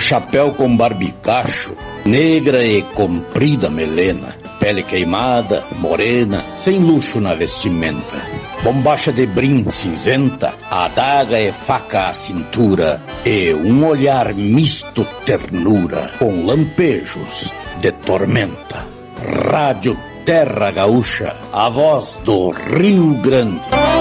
chapéu com barbicacho, negra e comprida melena, pele queimada, morena, sem luxo na vestimenta, bombacha de brim cinzenta, adaga e faca à cintura, e um olhar misto ternura, com lampejos de tormenta. Rádio Terra Gaúcha, a voz do Rio Grande.